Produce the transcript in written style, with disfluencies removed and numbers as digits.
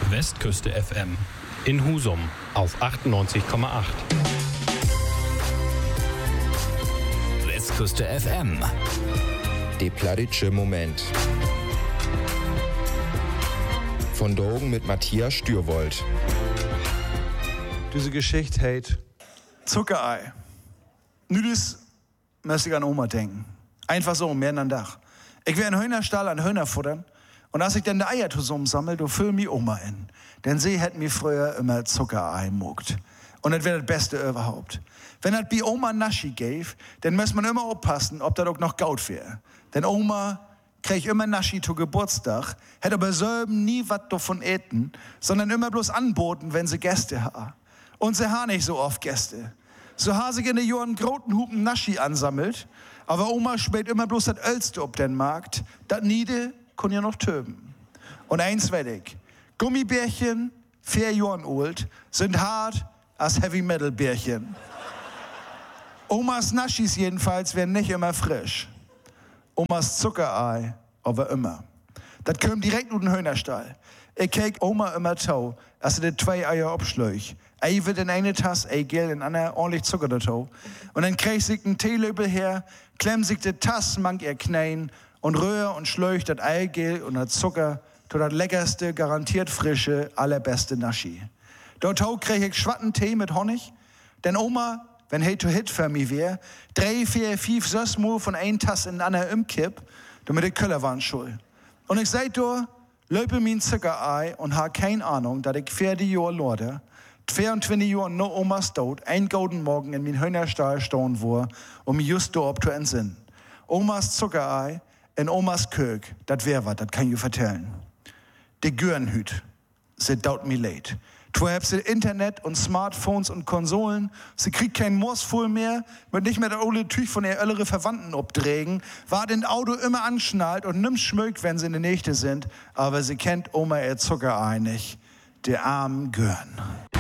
Westküste FM in Husum auf 98,8. Westküste FM. Der plattitsche Moment. Von Drogen mit Matthias Stürwold. Diese Geschichte heißt Zuckerei. Nüdis müsste ich an Oma denken. Einfach so, mehr an Dach. Ich will einen Hühnerstall an Hühner futtern. Und als ich dann die Eier zusammensammel, du füll mi Oma in. Denn sie hat mir früher immer Zuckerei mogt. Und das wäre das Beste überhaupt. Wenn das bei Oma Naschi gäf, dann muss man immer aufpassen, ob das auch noch Gaut wäre. Denn Oma krieg immer Naschi zu Geburtstag, hätte aber selber nie was davon eten, sondern immer bloß anboten, wenn sie Gäste ha. Und sie ha nicht so oft Gäste. So ha sich in den Jahren groten Hupen Naschi ansammelt, aber Oma spät immer bloß das Ölste ob den Markt, das Niede kon ja noch töben. Und eins werd ich, Gummibärchen, 4 Jahren alt, sind hart als Heavy-Metal-Bärchen. Omas Naschis jedenfalls werden nicht immer frisch. Omas Zuckerei aber immer. Das kommt direkt aus dem Hühnerstall. Ich krieg Oma immer tau, als sie die 2 Eier abschläuch. Ei wird in eine Tasse, ei gel in einer ordentlich Zucker dazu. Und dann krieg sich einen Teelöbel her, klemm sich die Tasse mang ihr Knein und rühr und schläuch das Eigelb und das Zucker zu das leckerste, garantiert frische, allerbeste Naschi. Dort krieg ich schwatten Tee mit Honig, denn Oma, wenn hey to hit für mich wär, 3, 4, 5, 6 Mal von ein Tasse in einer umkipp, damit die Köller waren schuld. Und ich seit du, löpe min Zuckerei und ha keine Ahnung, dass ich 4 Jahre lorde, 22 Jahre no Omas Tod, ein golden Morgen in min Hühnerstall stehen war, um just dort zu entsinnen. Omas Zuckerei in Omas Kök, das wär wat, das kann ich vertellen. Die Görenhüt, sie daut mi leid. Du hast Internet und Smartphones und Konsolen, sie kriegt kein Morsvoll mehr, wird nicht mehr der ole Tüch von ihr ältere Verwandten obdregen, war den Auto immer anschnallt und nimmt schmögt, wenn sie in der Nächte sind, aber sie kennt Oma ihr Zuckerei nicht, der armen Gören.